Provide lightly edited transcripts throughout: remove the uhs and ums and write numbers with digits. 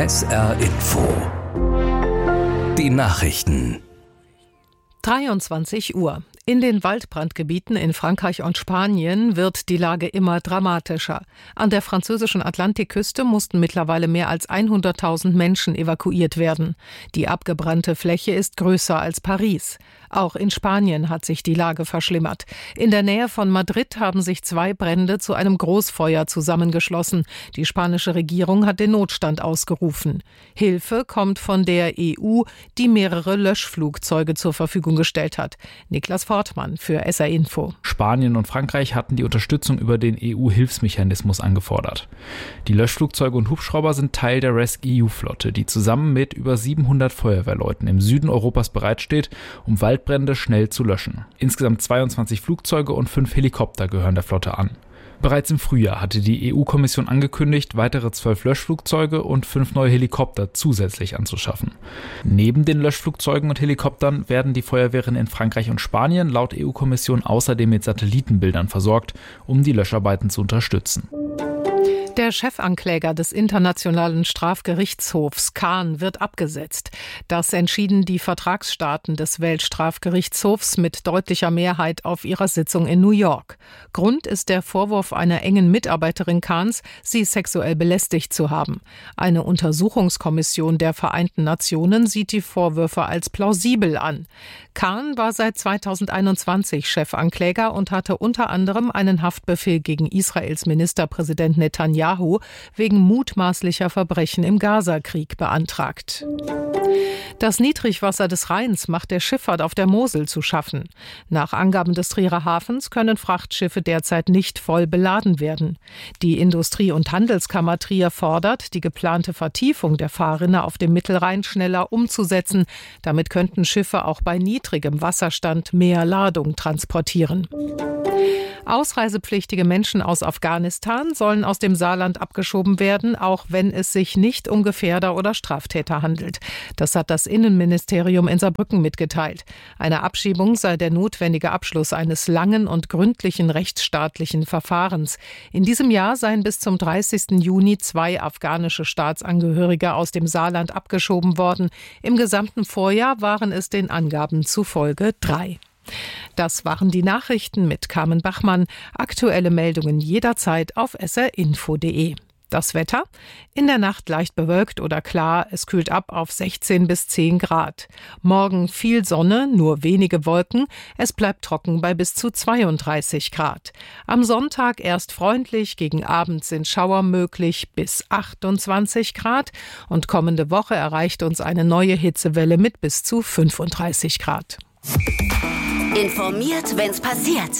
SR Info. Die Nachrichten. 23 Uhr. In den Waldbrandgebieten in Frankreich und Spanien wird die Lage immer dramatischer. An der französischen Atlantikküste mussten mittlerweile mehr als 100.000 Menschen evakuiert werden. Die abgebrannte Fläche ist größer als Paris. Auch in Spanien hat sich die Lage verschlimmert. In der Nähe von Madrid haben sich 2 Brände zu einem Großfeuer zusammengeschlossen. Die spanische Regierung hat den Notstand ausgerufen. Hilfe kommt von der EU, die mehrere Löschflugzeuge zur Verfügung gestellt hat. Niklas Fortmann für SR Info. Spanien und Frankreich hatten die Unterstützung über den EU-Hilfsmechanismus angefordert. Die Löschflugzeuge und Hubschrauber sind Teil der rescEU-Flotte, die zusammen mit über 700 Feuerwehrleuten im Süden Europas bereitsteht, um Waldbrände schnell zu löschen. Insgesamt 22 Flugzeuge und 5 Helikopter gehören der Flotte an. Bereits im Frühjahr hatte die EU-Kommission angekündigt, weitere 12 Löschflugzeuge und 5 neue Helikopter zusätzlich anzuschaffen. Neben den Löschflugzeugen und Helikoptern werden die Feuerwehren in Frankreich und Spanien laut EU-Kommission außerdem mit Satellitenbildern versorgt, um die Löscharbeiten zu unterstützen. Der Chefankläger des Internationalen Strafgerichtshofs Khan wird abgesetzt. Das entschieden die Vertragsstaaten des Weltstrafgerichtshofs mit deutlicher Mehrheit auf ihrer Sitzung in New York. Grund ist der Vorwurf einer engen Mitarbeiterin Khans, sie sexuell belästigt zu haben. Eine Untersuchungskommission der Vereinten Nationen sieht die Vorwürfe als plausibel an. Khan war seit 2021 Chefankläger und hatte unter anderem einen Haftbefehl gegen Israels Ministerpräsident Netanyahu wegen mutmaßlicher Verbrechen im Gazakrieg beantragt. Das Niedrigwasser des Rheins macht der Schifffahrt auf der Mosel zu schaffen. Nach Angaben des Trierer Hafens können Frachtschiffe derzeit nicht voll beladen werden. Die Industrie- und Handelskammer Trier fordert, die geplante Vertiefung der Fahrrinne auf dem Mittelrhein schneller umzusetzen. Damit könnten Schiffe auch bei niedrigem Wasserstand mehr Ladung transportieren. Ausreisepflichtige Menschen aus Afghanistan sollen aus dem Saarland abgeschoben werden, auch wenn es sich nicht um Gefährder oder Straftäter handelt. Das hat das Innenministerium in Saarbrücken mitgeteilt. Eine Abschiebung sei der notwendige Abschluss eines langen und gründlichen rechtsstaatlichen Verfahrens. In diesem Jahr seien bis zum 30. Juni 2 afghanische Staatsangehörige aus dem Saarland abgeschoben worden. Im gesamten Vorjahr waren es den Angaben zufolge 3. Das waren die Nachrichten mit Carmen Bachmann. Aktuelle Meldungen jederzeit auf srinfo.de. Das Wetter? In der Nacht leicht bewölkt oder klar. Es kühlt ab auf 16 bis 10 Grad. Morgen viel Sonne, nur wenige Wolken. Es bleibt trocken bei bis zu 32 Grad. Am Sonntag erst freundlich, gegen Abend sind Schauer möglich bis 28 Grad. Und kommende Woche erreicht uns eine neue Hitzewelle mit bis zu 35 Grad. Informiert, wenn's passiert.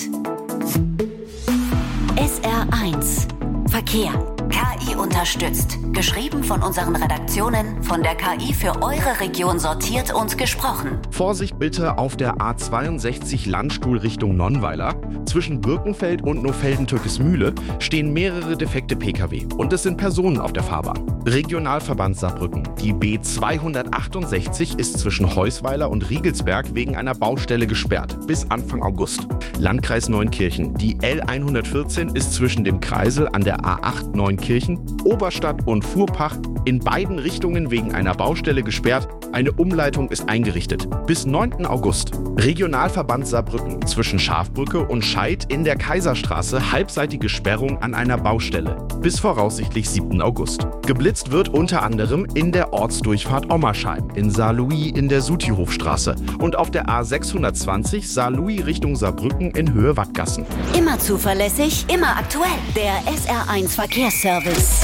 SR1 Verkehr. KI unterstützt. Geschrieben von unseren Redaktionen, von der KI für eure Region sortiert und gesprochen. Vorsicht bitte auf der A62 Landstuhl Richtung Nonnweiler. Zwischen Birkenfeld und Nofelden-Türkesmühle stehen mehrere defekte Pkw und es sind Personen auf der Fahrbahn. Regionalverband Saarbrücken. Die B268 ist zwischen Heusweiler und Riegelsberg wegen einer Baustelle gesperrt bis Anfang August. Landkreis Neunkirchen. Die L114 ist zwischen dem Kreisel an der A8 Neunkirchen, Oberstadt und Fuhrpach in beiden Richtungen wegen einer Baustelle gesperrt. Eine Umleitung ist eingerichtet. Bis 9. August. Regionalverband Saarbrücken. Zwischen Schafbrücke und Scheid in der Kaiserstraße halbseitige Sperrung an einer Baustelle. Bis voraussichtlich 7. August. Geblitzt wird unter anderem in der Ortsdurchfahrt Ommersheim, in Saarlouis in der Sutihofstraße und auf der A620 Saarlouis Richtung Saarbrücken in Höhe Wattgassen. Immer zuverlässig, immer aktuell. Der SR1 Verkehrsservice.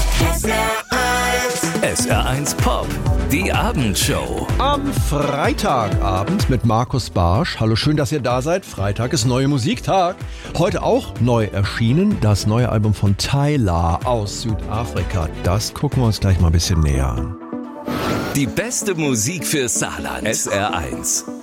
SR1 Pop, die Abendshow. Am Freitagabend mit Markus Barsch. Hallo, schön, dass ihr da seid. Freitag ist neue Musiktag. Heute auch neu erschienen das neue Album von Tyla aus Südafrika. Das gucken wir uns gleich mal ein bisschen näher an. Die beste Musik für Saarland. SR1.